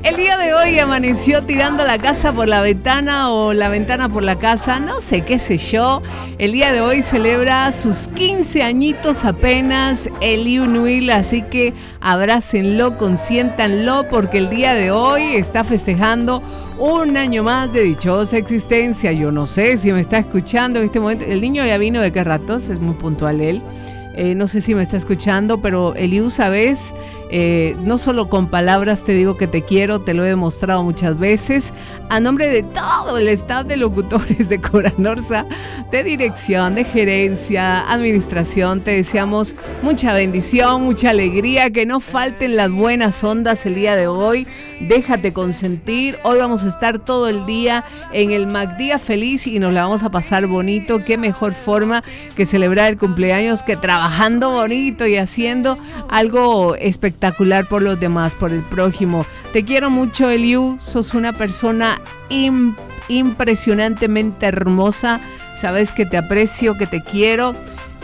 El día de hoy amaneció tirando la casa por la ventana o la ventana por la casa, no sé, qué sé yo. El día de hoy celebra sus 15 añitos apenas Eliu Nuil, así que abrácenlo, consiéntanlo, porque el día de hoy está festejando un año más de dichosa existencia. Yo no sé si me está escuchando en este momento. El niño ya vino de qué ratos, es muy puntual él. No sé si me está escuchando, pero Eliu, ¿sabes? No solo con palabras te digo que te quiero, te lo he demostrado muchas veces. A nombre de todo el staff de locutores de Coranorsa, de dirección, de gerencia, administración, te deseamos mucha bendición, mucha alegría, que no falten las buenas ondas el día de hoy. Déjate consentir. Hoy vamos a estar todo el día en el MacDía Feliz y nos la vamos a pasar bonito. Qué mejor forma que celebrar el cumpleaños que trabajando bonito y haciendo algo espectacular por los demás, por el prójimo. Te quiero mucho, Eliu. Sos una persona impresionantemente hermosa. Sabes que te aprecio, que te quiero.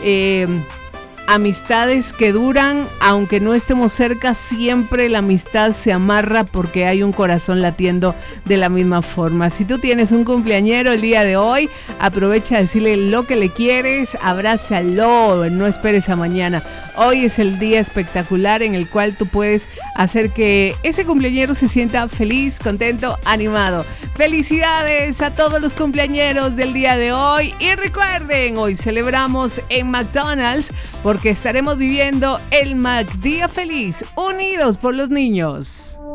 Amistades que duran, aunque no estemos cerca, siempre la amistad se amarra porque hay un corazón latiendo de la misma forma. Si tú tienes un cumpleañero el día de hoy, aprovecha a decirle lo que le quieres, abrázalo, no esperes a mañana. Hoy es el día espectacular en el cual tú puedes hacer que ese cumpleañero se sienta feliz, contento, animado. Felicidades a todos los cumpleañeros del día de hoy y recuerden, hoy celebramos en McDonald's porque estaremos viviendo el MacDía Feliz, unidos por los niños.